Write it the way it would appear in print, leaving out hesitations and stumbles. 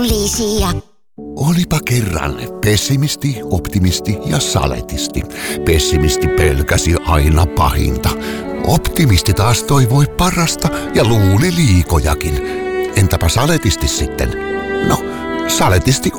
olisi ja... Olipa kerran pessimisti, optimisti ja saletisti. Pessimisti pelkäsi aina pahinta. Optimisti taas toivoi parasta ja luuli liikojakin. Entäpä saletisti sitten? No, saletisti